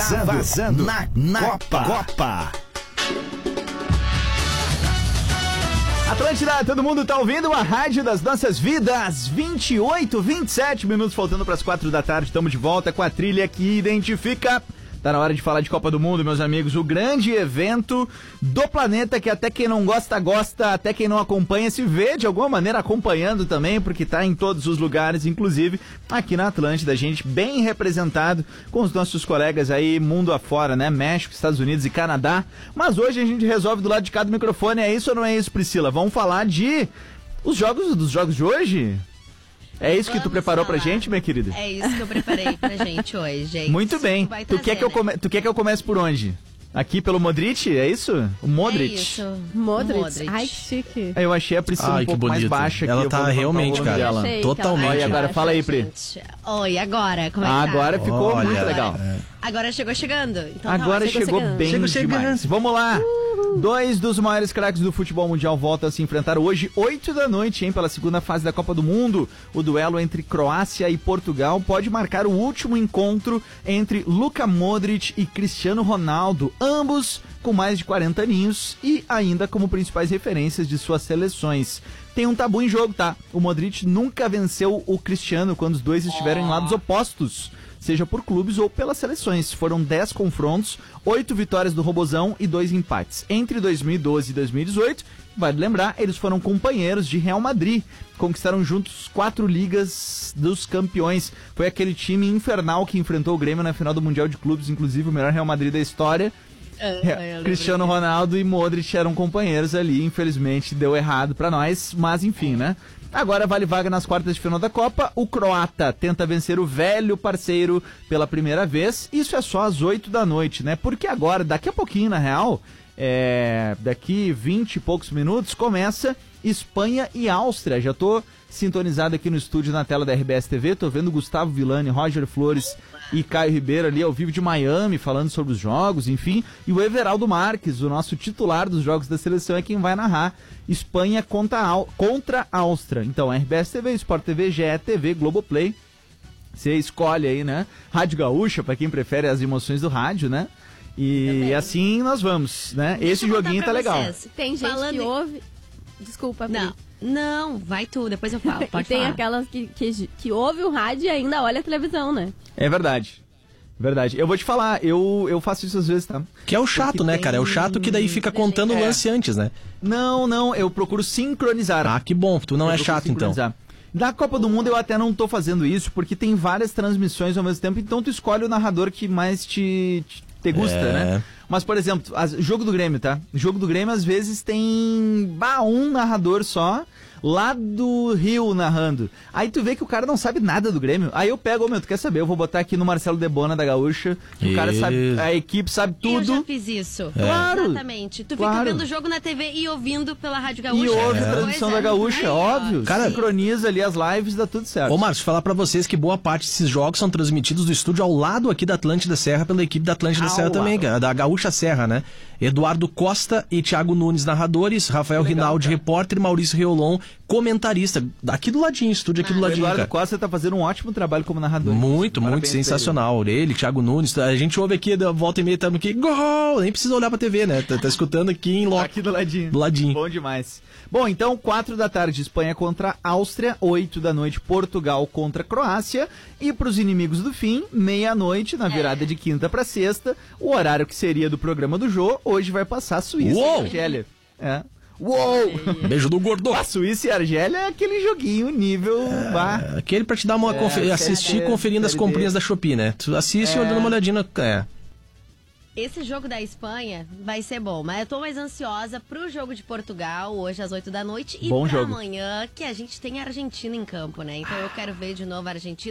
vazando na Copa. Atlântida, todo mundo tá ouvindo a rádio das nossas vidas. 27 minutos faltando para as 4 da tarde. Estamos de volta com a trilha que identifica. Tá na hora de falar de Copa do Mundo, meus amigos. O grande evento do planeta que até quem não gosta, até quem não acompanha se vê de alguma maneira acompanhando também, porque tá em todos os lugares, inclusive aqui na Atlântida, a gente bem representado com os nossos colegas aí mundo afora, né? México, Estados Unidos e Canadá. Mas hoje a gente resolve do lado de cá do microfone, é isso ou não é isso, Priscila? Vamos falar dos jogos de hoje? É isso que tu preparou pra gente, minha querida? É isso que eu preparei pra gente hoje, gente. Muito bem. Tu quer que eu comece por onde? Aqui pelo Modric, é isso? O Modric. É isso. Modric. Ai, que chique. Eu achei a Priscila um pouco mais baixa. Ela tá realmente, cara. Totalmente. E agora, fala aí, Pri. Oi, agora, como é que tá? Agora ficou muito legal. Agora chegou chegando. Então, agora chegou bem demais. Vamos lá. Dois dos maiores craques do futebol mundial voltam a se enfrentar hoje, 8 da noite, pela segunda fase da Copa do Mundo. O duelo entre Croácia e Portugal pode marcar o último encontro entre Luka Modric e Cristiano Ronaldo, ambos com mais de 40 aninhos e ainda como principais referências de suas seleções. Tem um tabu em jogo, tá? O Modric nunca venceu o Cristiano quando os dois estiveram em lados opostos, seja por clubes ou pelas seleções. Foram 10 confrontos, 8 vitórias do Robozão e 2 empates. Entre 2012 e 2018, vale lembrar, eles foram companheiros de Real Madrid. Conquistaram juntos 4 ligas dos campeões. Foi aquele time infernal que enfrentou o Grêmio na final do Mundial de Clubes, inclusive o melhor Real Madrid da história. Cristiano Ronaldo e Modric eram companheiros ali, infelizmente deu errado pra nós, mas enfim, né? Agora vale vaga nas quartas de final da Copa. O croata tenta vencer o velho parceiro pela primeira vez. Isso é só às 8 da noite, né? Porque agora, daqui a pouquinho, na real, daqui 20 e poucos minutos, começa Espanha e Áustria. Já tô sintonizado aqui no estúdio na tela da RBS TV, tô vendo Gustavo Villani, Roger Flores e Caio Ribeiro ali ao vivo de Miami, falando sobre os jogos, enfim. E o Everaldo Marques, o nosso titular dos jogos da seleção, é quem vai narrar Espanha contra a Áustria. Então, RBS TV, Sport TV, GE TV, Globoplay. Você escolhe aí, né? Rádio Gaúcha, pra quem prefere as emoções do rádio, né? E assim nós vamos, né? Esse joguinho tá legal. Tem gente que ouve... Desculpa, Pri. Não, vai tu, depois eu falo, pode Tem falar. aquelas que ouve o rádio e ainda olha a televisão, né? É verdade. Verdade. Eu vou te falar, eu faço isso às vezes, tá? Que é o chato, porque né, cara? É o chato que daí fica contando o lance antes, né? Não, eu procuro sincronizar. Ah, que bom, tu não é chato então. Na Copa do Mundo eu até não tô fazendo isso, porque tem várias transmissões ao mesmo tempo, então tu escolhe o narrador que mais te gusta, né? Mas, por exemplo, jogo do Grêmio, tá? Jogo do Grêmio, às vezes, tem um narrador só, lá do Rio narrando. Aí tu vê que o cara não sabe nada do Grêmio. Aí eu pego, tu quer saber? Eu vou botar aqui no Marcelo Debona da Gaúcha. O cara sabe, a equipe sabe tudo. Eu já fiz isso. Claro. Exatamente. Tu fica vendo o jogo na TV e ouvindo pela Rádio Gaúcha. E ouve a transmissão da Gaúcha, óbvio. Cara, sincroniza ali as lives, dá tudo certo. Ô, Márcio, falar pra vocês que boa parte desses jogos são transmitidos do estúdio ao lado aqui da Atlântida Serra, pela equipe da Atlântida Serra também, da Gaúcha Serra, né? Eduardo Costa e Thiago Nunes, narradores, Rafael Rinaldi, repórter, Maurício Reolon, comentarista, aqui do ladinho, estúdio aqui do ladinho. O Eduardo cara. Costa tá fazendo um ótimo trabalho como narrador. Muito sensacional. Ele, Thiago Nunes, a gente ouve aqui, volta e meia, estamos aqui, gol! Nem precisa olhar pra TV, né? Tá escutando aqui em loco. Aqui do ladinho. Do ladinho. Bom demais. Bom, então, 4 da tarde, Espanha contra Áustria, 8 da noite, Portugal contra Croácia, e pros inimigos do fim, meia-noite, na virada de quinta pra sexta, o horário que seria do programa do Jô, hoje vai passar a Suíça e Argélia. Uou! Beijo do gordo. A Suíça e a Argélia é aquele joguinho nível... aquele pra te dar uma... assistir conferindo as comprinhas da Shopee, né? Tu assiste olhando uma olhadinha... Esse jogo da Espanha vai ser bom, mas eu tô mais ansiosa pro jogo de Portugal, hoje às 8 da noite, e pra amanhã, que a gente tem a Argentina em campo, né? Então eu quero ver de novo a Argentina.